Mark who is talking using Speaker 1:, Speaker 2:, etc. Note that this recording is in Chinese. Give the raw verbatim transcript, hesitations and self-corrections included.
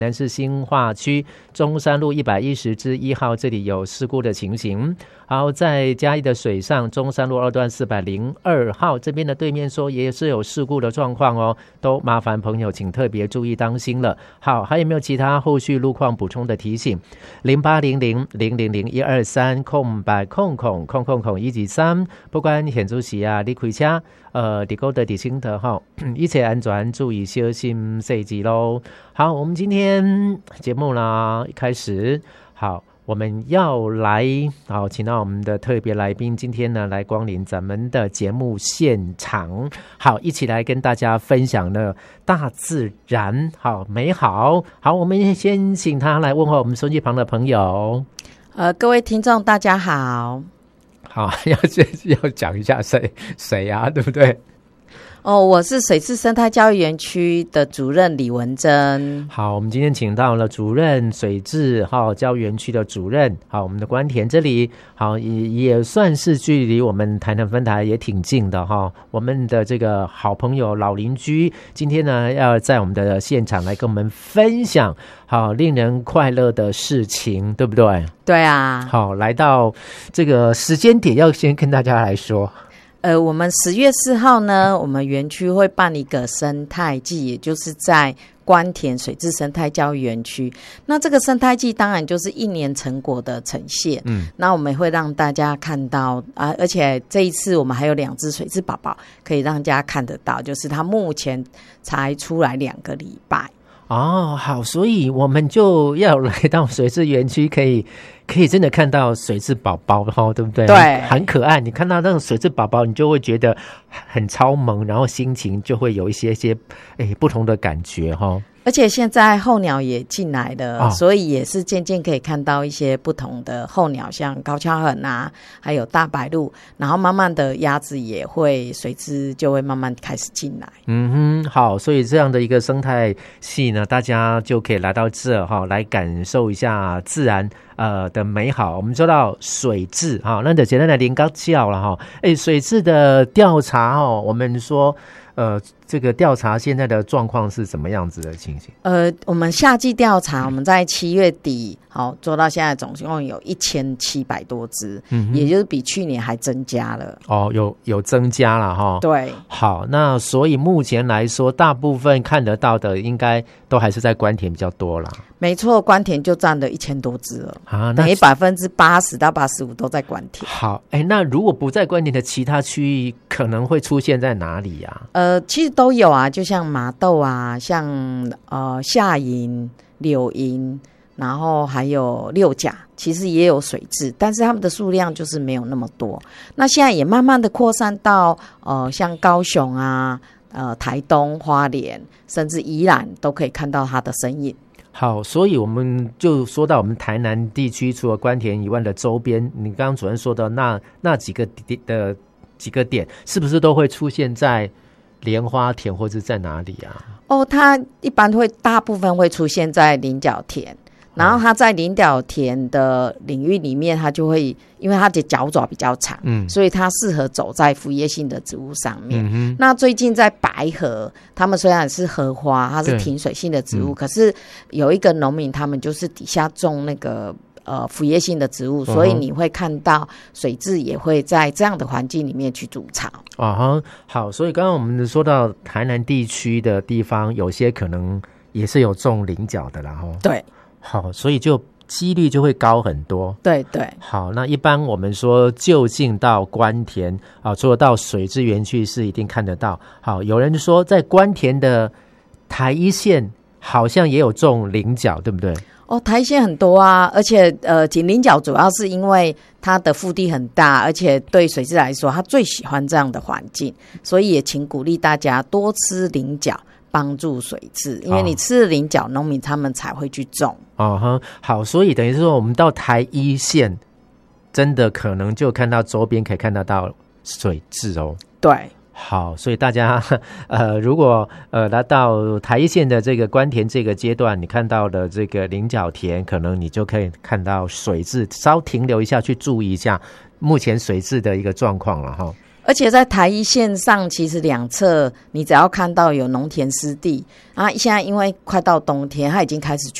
Speaker 1: 南市新化区中山路一百一十之一号，这里有事故的情形。好，在嘉义的水上中山路二段四百零二号这边的对面说也是有事故的状况哦，都麻烦朋友请特别注意当心了。好，还有没有其他后续路况补充的提醒？零八零零零零零一二三空白空空空空空一级三，不管现主席啊，你开车呃，你够的底心的哈，一切安全，注意小心细节喽。好，我们今天节目呢一开始，好，我们要来好，请到我们的特别来宾，今天呢来光临咱们的节目现场，好，一起来跟大家分享呢大自然好美好。好，我们先请他来问候我们手机旁的朋友。
Speaker 2: 呃，各位听众大家好。
Speaker 1: 好，要要讲一下谁谁啊，对不对？
Speaker 2: 哦，我是水质生态教育园区的主任李文珍。
Speaker 1: 好，我们今天请到了主任水质好教育园区的主任，好，我们的关田这里好 也, 也算是距离我们台南分台也挺近的哈。我们的这个好朋友老邻居，今天呢要在我们的现场来跟我们分享好令人快乐的事情，对不对？
Speaker 2: 对啊。
Speaker 1: 好，来到这个时间点，要先跟大家来说。
Speaker 2: 呃，我们十月四号呢，我们园区会办一个生态季，也就是在关田水质生态教育园区。那这个生态季当然就是一年成果的呈现。嗯，那我们会让大家看到啊，而且这一次我们还有两只水质宝宝可以让大家看得到，就是它目前才出来两个礼拜。
Speaker 1: 哦，好，所以我们就要来到水质园区，可以可以真的看到水质宝宝哈，对不对？
Speaker 2: 对，
Speaker 1: 很可爱。你看到那种水质宝宝，你就会觉得很超萌，然后心情就会有一些些诶不同的感觉哈。
Speaker 2: 而且现在候鸟也进来了、哦、所以也是渐渐可以看到一些不同的候鸟，像高跷痕啊，还有大白鹭，然后慢慢的鸭子也会随之就会慢慢开始进来。嗯
Speaker 1: 哼，好，所以这样的一个生态系呢，大家就可以来到这哈，来感受一下自然呃的美好。我们说到水质哈，那就简单的连高教了哈。哎，水质的调查哈，我们说呃这个调查现在的状况是怎么样子的情形？
Speaker 2: 呃，我们夏季调查，我们在七月底好做到现在，总共有一千七百多只，嗯，也就是比去年还增加了。哦，
Speaker 1: 有有增加了哈。
Speaker 2: 对，好，
Speaker 1: 那所以目前来说，大部分看得到的，应该都还是在关田比较多啦。
Speaker 2: 没错，关田就占了一千多只了啊，等于百分之八十到八十五都在关田。
Speaker 1: 好，哎，那如果不在关田的其他区域，可能会出现在哪里呀、啊？
Speaker 2: 呃，其实都有啊，就像麻豆啊，像呃下营、柳营，然后还有六甲，其实也有水质，但是它们的数量就是没有那么多。那现在也慢慢的扩散到呃像高雄啊、呃台东、花莲，甚至宜兰都可以看到它的身影。
Speaker 1: 好，所以我们就说到我们台南地区，除了关田以外的周边，你刚刚主任说的那那几个点的几个点，是不是都会出现在莲花田或者在哪里啊？
Speaker 2: 哦，它一般会大部分会出现在菱角田，然后它在菱角田的领域里面，它就会因为它的脚爪比较长，嗯，所以它适合走在腐叶性的植物上面。嗯、那最近在白河，他们虽然是荷花，它是挺水性的植物，可是有一个农民，他们就是底下种那个呃腐叶性的植物，所以你会看到水蛭也会在这样的环境里面去筑巢。
Speaker 1: 啊，好，所以刚刚我们说到台南地区的地方，有些可能也是有种菱角的啦，齁。
Speaker 2: 对，
Speaker 1: 好，所以就几率就会高很多。
Speaker 2: 对对，
Speaker 1: 好，那一般我们说就近到关田啊，除了到水质园区是一定看得到。好，有人说在关田的台一线好像也有种菱角，对不对？
Speaker 2: 哦，台一线很多啊，而且呃，锦菱角主要是因为它的腹地很大，而且对水蛭来说，它最喜欢这样的环境，所以也请鼓励大家多吃菱角，帮助水蛭，因为你吃了菱角，农民他们才会去种。
Speaker 1: 哦哈，好，所以等于是说，我们到台一线，真的可能就看到周边可以看得到水蛭哦。
Speaker 2: 对。
Speaker 1: 好，所以大家呃，如果呃来到台一线的这个关田这个阶段，你看到的这个菱角田，可能你就可以看到水蛭，稍停留一下，去注意一下目前水蛭的一个状况了哈。
Speaker 2: 而且在台一线上，其实两侧你只要看到有农田湿地啊，现在因为快到冬天，它已经开始